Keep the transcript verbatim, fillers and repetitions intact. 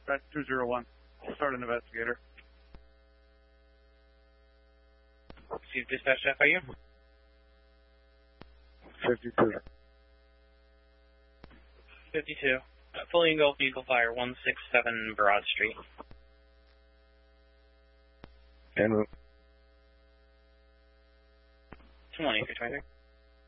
Dispatch two zero one. Start an investigator. Receive dispatch F I U. fifty-two. fifty-two. Uh, fully engulfed vehicle fire, one six seven Broad Street. En route. twenty, three twenty-three.